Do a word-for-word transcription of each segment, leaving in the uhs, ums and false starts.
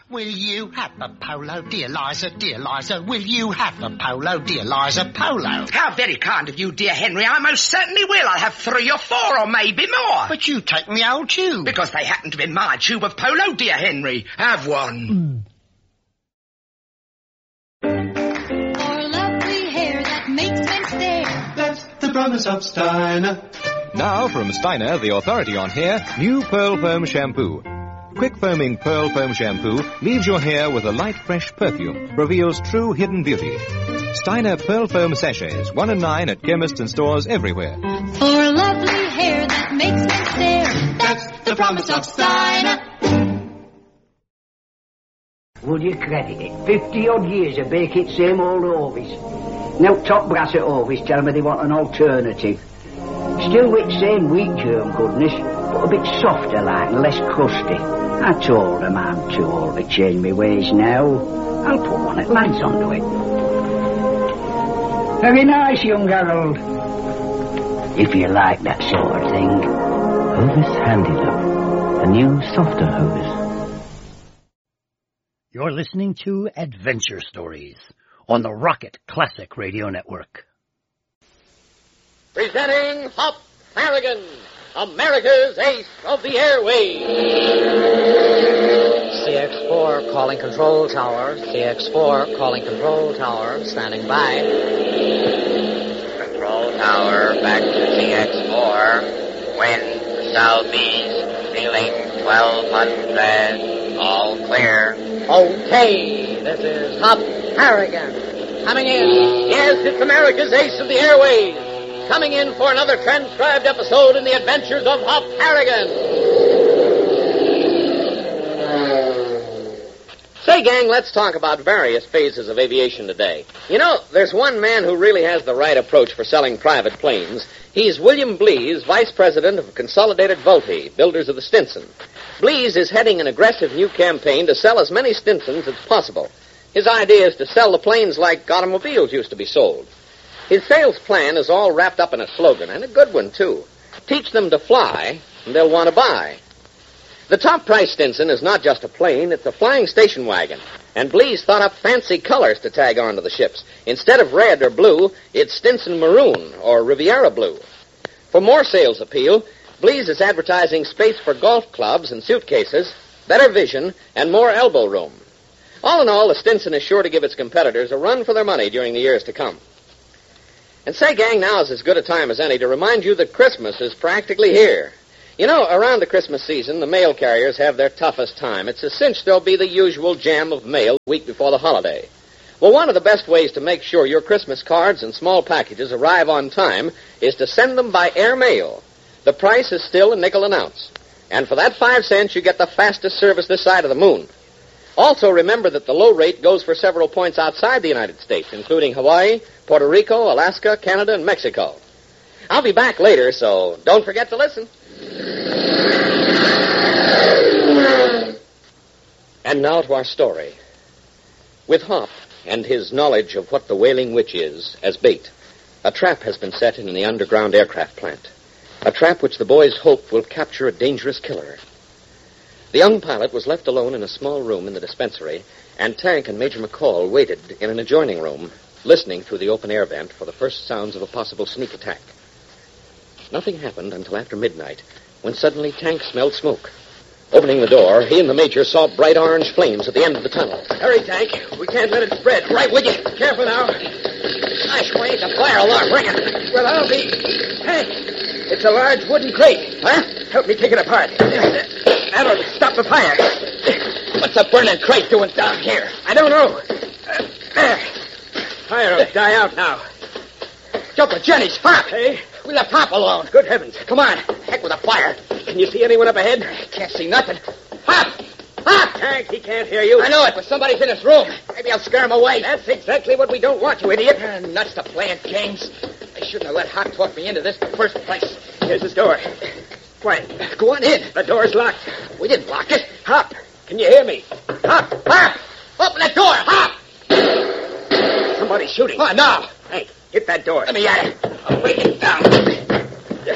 Will you have the polo, dear Liza, dear Liza? Will you have the polo, dear Liza, polo? How very kind of you, dear Henry. I most certainly will. I'll have three or four or maybe more. But you take me old tube. Because they happen to be my tube of polo, dear Henry. Have one. Mm. For lovely hair that makes men stare. That's the promise of Steiner. Now from Steiner, the authority on hair, new Pearl Foam Shampoo. Quick foaming Pearl Foam Shampoo leaves your hair with a light, fresh perfume, reveals true hidden beauty. Steiner Pearl Foam Sachets, one and nine at chemists and stores everywhere. For lovely hair that makes men stare, that's the promise of Steiner. Would you credit it? Fifty-odd years of baking same old Ovis. Now top brass at Ovis tell me they want an alternative. Still with same wheat germ goodness, but a bit softer like and less crusty. I told them I'm too old to change my ways now. I'll put one at lads onto it. Very nice, young Harold. If you like that sort of thing. Hovis Handy Love, a new, softer Hovis. You're listening to Adventure Stories on the Rocket Classic Radio Network. Presenting Hop Harrigan, America's ace of the airways. C X four calling control tower. C X four calling control tower. Standing by. Control tower back to C X four. Wind southeast. Ceiling twelve hundred. All clear. Okay, this is Hop Harrigan. Coming in. Yes, it's America's ace of the airways. Coming in for another transcribed episode in the adventures of Hop Harrigan. Say, gang, let's talk about various phases of aviation today. You know, there's one man who really has the right approach for selling private planes. He's William Blease, Vice President of Consolidated Vultee, builders of the Stinson. Blease is heading an aggressive new campaign to sell as many Stinsons as possible. His idea is to sell the planes like automobiles used to be sold. His sales plan is all wrapped up in a slogan, and a good one, too. Teach them to fly, and they'll want to buy. The top price Stinson is not just a plane, it's a flying station wagon. And Blease thought up fancy colors to tag onto the ships. Instead of red or blue, it's Stinson Maroon or Riviera Blue. For more sales appeal, Blease is advertising space for golf clubs and suitcases, better vision, and more elbow room. All in all, the Stinson is sure to give its competitors a run for their money during the years to come. And say, gang, now is as good a time as any to remind you that Christmas is practically here. You know, around the Christmas season, the mail carriers have their toughest time. It's a cinch there'll be the usual jam of mail the week before the holiday. Well, one of the best ways to make sure your Christmas cards and small packages arrive on time is to send them by air mail. The price is still a nickel an ounce. And for that five cents, you get the fastest service this side of the moon. Also, remember that the low rate goes for several points outside the United States, including Hawaii, Puerto Rico, Alaska, Canada, and Mexico. I'll be back later, so don't forget to listen. And now to our story. With Hop and his knowledge of what the Wailing Witch is as bait, a trap has been set in the underground aircraft plant. A trap which the boys hope will capture a dangerous killer. The young pilot was left alone in a small room in the dispensary, and Tank and Major McCall waited in an adjoining room, listening through the open air vent for the first sounds of a possible sneak attack. Nothing happened until after midnight, when suddenly Tank smelled smoke. Opening the door, he and the Major saw bright orange flames at the end of the tunnel. Hurry, Tank. We can't let it spread. Right with you. Careful now. Gosh, why ain't the fire alarm ringing? Well, I'll be... Tank, it's a large wooden crate. Huh? Help me take it apart. That'll stop the fire. What's the burning crate doing down here? I don't know. Uh, there. Fire will die out now. Jumper Jenny's Hop, eh? We left Hop alone. Good heavens. Come on. Heck with the fire. Can you see anyone up ahead? Can't see nothing. Hop! Hop! Tank, he can't hear you. I know it, but somebody's in his room. Maybe I'll scare him away. That's exactly what we don't want, you idiot. Uh, nuts to playing games. I shouldn't have let Hop talk me into this in the first place. Here's his door. Quiet. Go on in. The door's locked. We didn't lock it. Hop, can you hear me? Hop! Hop! Open that door! Hop! Somebody's shooting. Oh, no. Hey, hit that door. Let me at it. I'll break it down.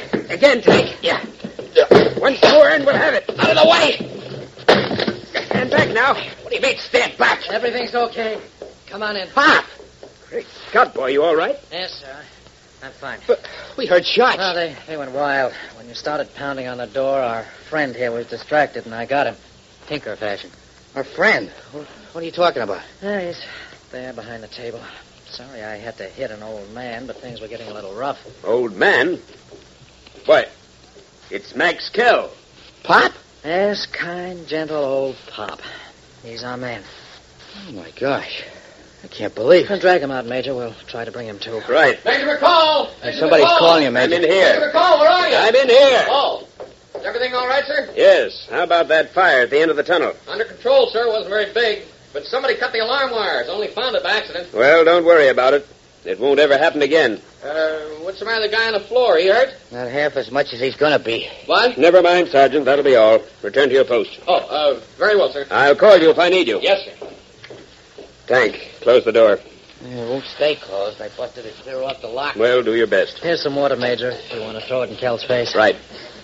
Again, Tank. Yeah. Once more and we'll have it. Out of the way! And stand back now. What do you mean, stand back? Everything's okay. Come on in. Pop! Great Scott, boy, you all right? Yes, sir. I'm fine. But we heard shots. Well, they, they went wild. When you started pounding on the door, our friend here was distracted, and I got him. Tinker fashion. Our friend? What are you talking about? Yeah, he's there behind the table. Sorry I had to hit an old man, but things were getting a little rough. Old man? Why, it's Max Kell. Pop? Yes, kind, gentle old Pop. He's our man. Oh, my gosh. I can't believe it. Drag him out, Major. We'll try to bring him to. Right. Major McCall! Hey, somebody's McCall. calling you, Major. I'm in here. Major McCall, where are you? I'm in here. Oh. Is everything all right, sir? Yes. How about that fire at the end of the tunnel? Under control, sir. Wasn't very big. But somebody cut the alarm wires. Only found it by accident. Well, don't worry about it. It won't ever happen again. Uh, what's the matter with the guy on the floor? He hurt? Not half as much as he's going to be. What? Never mind, Sergeant. That'll be all. Return to your post. Oh, uh, very well, sir. I'll call you if I need you. Yes, sir. Tank, close the door. It won't stay closed. I busted it clear off the lock. Well, do your best. Here's some water, Major, if you want to throw it in Kel's face. Right.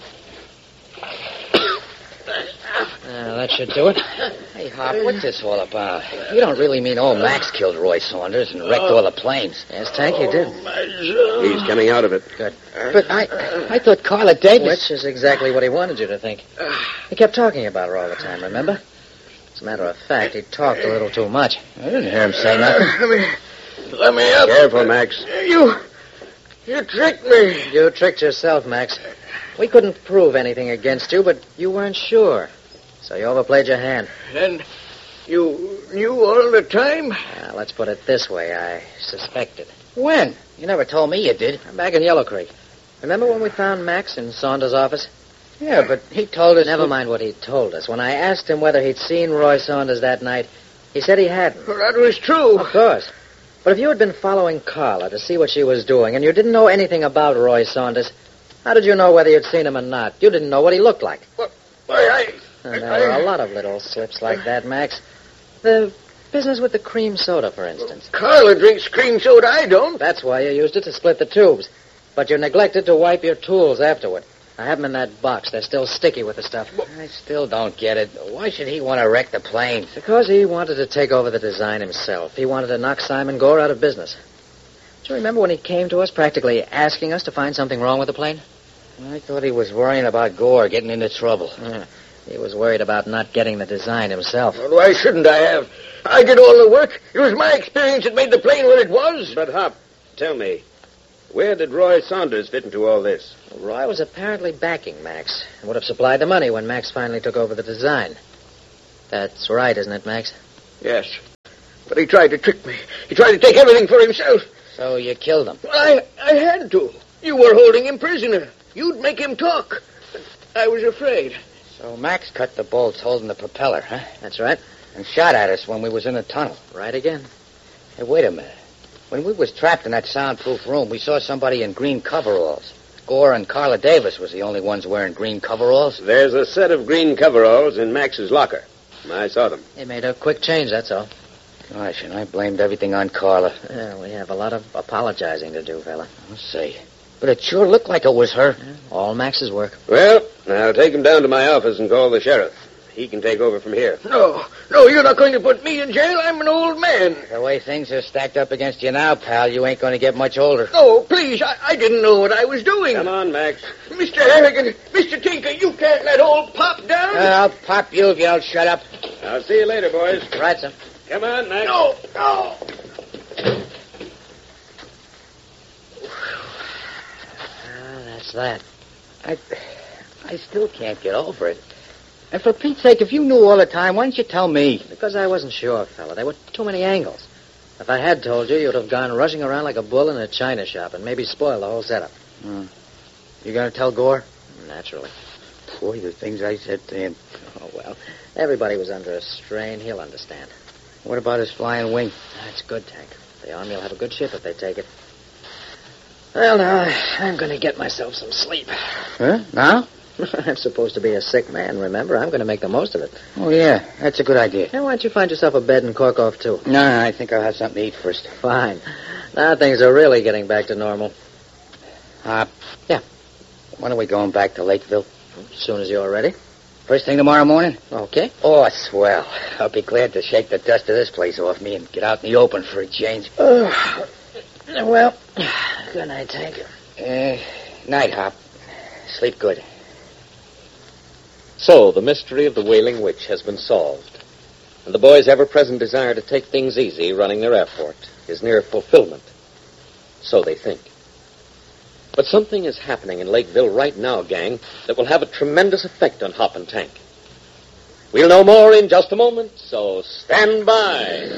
Uh, that should do it. Hey, Hop, what's this all about? You don't really mean old Max killed Roy Saunders and wrecked all the planes. Yes, Tank, you did. He's coming out of it. Good. But I I thought Carla Davis... Which is exactly what he wanted you to think. He kept talking about her all the time, remember? As a matter of fact, he talked a little too much. I didn't hear him say nothing. Let me... Let me up. Careful, Max. You... You tricked me. You tricked yourself, Max. We couldn't prove anything against you, but you weren't sure. So you overplayed your hand. And you knew all the time? Uh, let's put it this way. I suspected. When? You never told me you did. I'm back in Yellow Creek. Remember when we found Max in Saunders' office? Yeah, but he told us... Never to... mind what he told us. When I asked him whether he'd seen Roy Saunders that night, he said he hadn't. Well, that was true. Of course. But if you had been following Carla to see what she was doing, and you didn't know anything about Roy Saunders, how did you know whether you'd seen him or not? You didn't know what he looked like. Well, I... And there were a lot of little slips like that, Max. The business with the cream soda, for instance. Carla drinks cream soda, I don't. That's why you used it to split the tubes. But you neglected to wipe your tools afterward. I have them in that box. They're still sticky with the stuff. I still don't get it. Why should he want to wreck the plane? Because he wanted to take over the design himself. He wanted to knock Simon Gore out of business. Do you remember when he came to us practically asking us to find something wrong with the plane? I thought he was worrying about Gore getting into trouble. Yeah. He was worried about not getting the design himself. Well, why shouldn't I have? I did all the work. It was my experience that made the plane what it was. But, Hop, tell me, where did Roy Saunders fit into all this? Well, Roy was apparently backing Max and would have supplied the money when Max finally took over the design. That's right, isn't it, Max? Yes. But he tried to trick me. He tried to take everything for himself. So you killed him? I, I had to. You were holding him prisoner. You'd make him talk. I was afraid. So Max cut the bolts holding the propeller, huh? That's right. And shot at us when we was in the tunnel. Right again. Hey, wait a minute. When we was trapped in that soundproof room, we saw somebody in green coveralls. Gore and Carla Davis was the only ones wearing green coveralls. There's a set of green coveralls in Max's locker. I saw them. He made a quick change, that's all. Gosh, and I blamed everything on Carla. Yeah, we have a lot of apologizing to do, fella. I'll say. But it sure looked like it was her. Yeah, all Max's work. Well, I'll take him down to my office and call the sheriff. He can take over from here. No, no, you're not going to put me in jail. I'm an old man. The way things are stacked up against you now, pal, you ain't going to get much older. No, please, I, I didn't know what I was doing. Come on, Max. Mister Harrigan, Mister Tinker, you can't let old Pop down. Uh, I'll pop you if you don't shut up. I'll see you later, boys. Right, sir. Come on, Max. No, no. That's that. I, I still can't get over it. And for Pete's sake, if you knew all the time, why didn't you tell me? Because I wasn't sure, fella. There were too many angles. If I had told you, you'd have gone rushing around like a bull in a china shop and maybe spoiled the whole setup. Hmm. You going to tell Gore? Naturally. Boy, the things I said to him. Oh, well, everybody was under a strain. He'll understand. What about his flying wing? That's good, Tank. The Army will have a good ship if they take it. Well, now, I'm going to get myself some sleep. Huh? Now? I'm supposed to be a sick man, remember? I'm going to make the most of it. Oh, yeah. That's a good idea. Now, why don't you find yourself a bed and cork off, too? No, no, I think I'll have something to eat first. Fine. Now things are really getting back to normal. Uh, yeah. When are we going back to Lakeville? As soon as you're ready. First thing tomorrow morning? Okay. Oh, swell. I'll be glad to shake the dust of this place off me and get out in the open for a change. Uh, well, good night, Tank. Uh, night, Hop. Sleep good. So, the mystery of the Wailing Witch has been solved. And the boys' ever-present desire to take things easy running their airport is near fulfillment. So they think. But something is happening in Lakeville right now, gang, that will have a tremendous effect on Hop and Tank. We'll know more in just a moment, so stand by.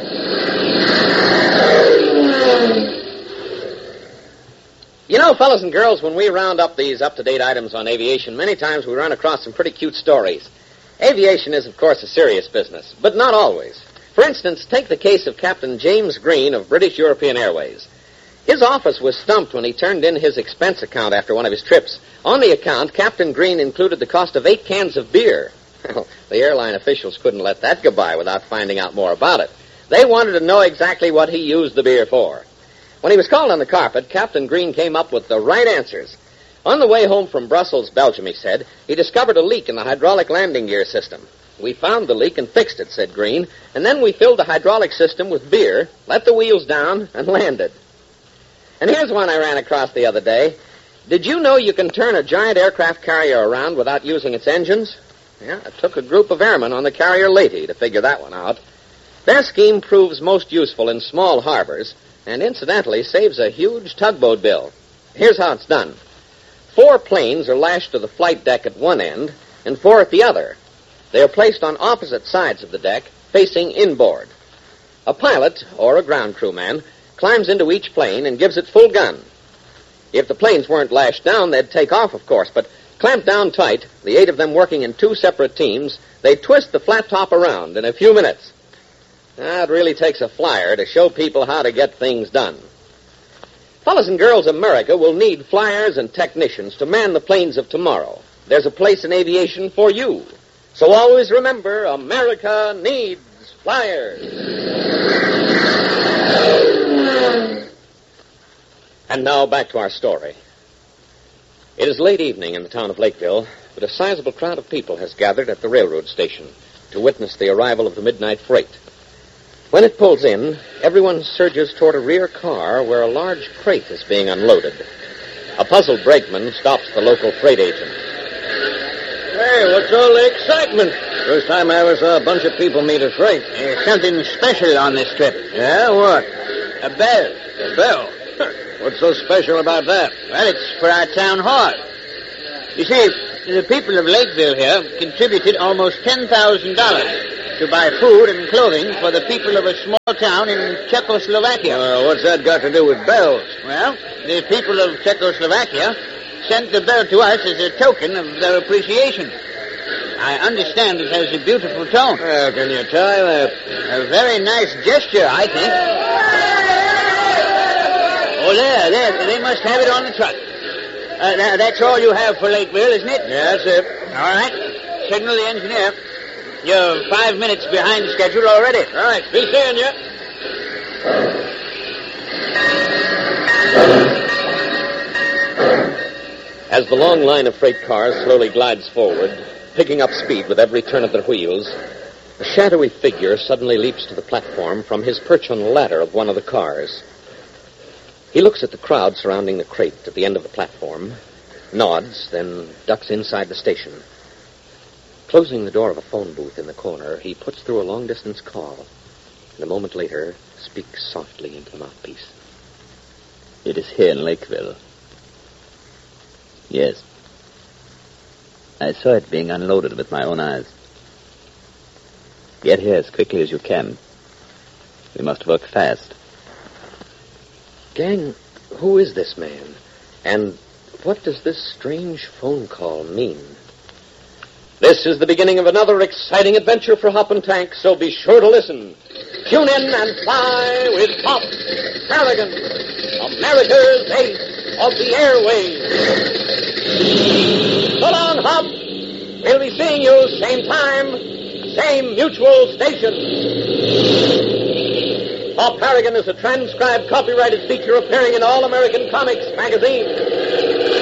You know, fellas and girls, when we round up these up-to-date items on aviation, many times we run across some pretty cute stories. Aviation is, of course, a serious business, but not always. For instance, take the case of Captain James Green of British European Airways. His office was stumped when he turned in his expense account after one of his trips. On the account, Captain Green included the cost of eight cans of beer. Well, the airline officials couldn't let that go by without finding out more about it. They wanted to know exactly what he used the beer for. When he was called on the carpet, Captain Green came up with the right answers. On the way home from Brussels, Belgium, he said, he discovered a leak in the hydraulic landing gear system. We found the leak and fixed it, said Green, and then we filled the hydraulic system with beer, let the wheels down, and landed. And here's one I ran across the other day. Did you know you can turn a giant aircraft carrier around without using its engines? Yeah, it took a group of airmen on the carrier Lady to figure that one out. Their scheme proves most useful in small harbors, and incidentally saves a huge tugboat bill. Here's how it's done. Four planes are lashed to the flight deck at one end, and four at the other. They are placed on opposite sides of the deck, facing inboard. A pilot, or a ground crew man, climbs into each plane and gives it full gun. If the planes weren't lashed down, they'd take off, of course, but clamped down tight, the eight of them working in two separate teams, they twist the flat top around in a few minutes. Now, it really takes a flyer to show people how to get things done. Fellas and girls, America will need flyers and technicians to man the planes of tomorrow. There's a place in aviation for you. So always remember, America needs flyers. And now back to our story. It is late evening in the town of Lakeville, but a sizable crowd of people has gathered at the railroad station to witness the arrival of the midnight freight. When it pulls in, everyone surges toward a rear car where a large crate is being unloaded. A puzzled brakeman stops the local freight agent. Hey, what's all the excitement? First time I ever saw a bunch of people meet a freight. There's something special on this trip. Yeah, what? A bell. A bell? What's so special about that? Well, it's for our town hall. You see, the people of Lakeville here contributed almost ten thousand dollars to buy food and clothing for the people of a small town in Czechoslovakia. Uh, what's that got to do with bells? Well, the people of Czechoslovakia sent the bell to us as a token of their appreciation. I understand it has a beautiful tone. Well, can you tie that? A very nice gesture, I think. Oh, there, there. They must have it on the truck. Uh, now, that's all you have for Lakeville, isn't it? Yeah, that's it. All right. Signal the engineer. You're five minutes behind schedule already. All right. Be seeing you. As the long line of freight cars slowly glides forward, picking up speed with every turn of their wheels, a shadowy figure suddenly leaps to the platform from his perch on the ladder of one of the cars. He looks at the crowd surrounding the crate at the end of the platform, nods, then ducks inside the station. Closing the door of a phone booth in the corner, he puts through a long-distance call, and a moment later speaks softly into the mouthpiece. It is here in Lakeville. Yes. I saw it being unloaded with my own eyes. Get here as quickly as you can. We must work fast. Gang, who is this man? And what does this strange phone call mean? This is the beginning of another exciting adventure for Hop and Tank, so be sure to listen. Tune in and fly with Hop Harrigan, America's ace of the airways. So long, Hop. We'll be seeing you same time, same mutual station. Hop Harrigan is a transcribed, copyrighted feature appearing in All American Comics magazine.